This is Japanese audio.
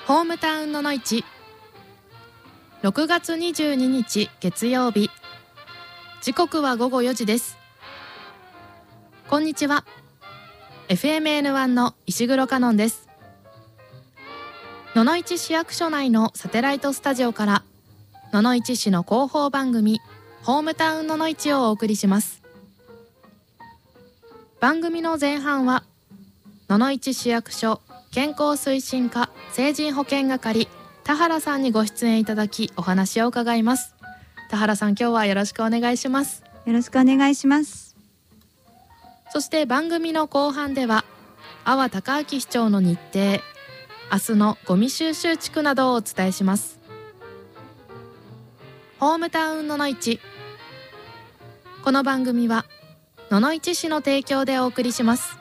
ホームタウンのの市6月22日月曜日、時刻は午後4時です。こんにちは。 FMN1 の石黒香音です。野々市市役所内のサテライトスタジオから野々市市の広報番組ホームタウンのの市をお送りします。番組の前半は野々市市役所健康推進課成人保健係田原さんにご出演いただきお話を伺います。田原さん、今日はよろしくお願いします。 よろしくお願いします。 そして番組の後半では阿波隆明市長の日程、明日のゴミ収集地区などをお伝えします。ホームタウンのの市、この番組は野々市市の提供でお送りします。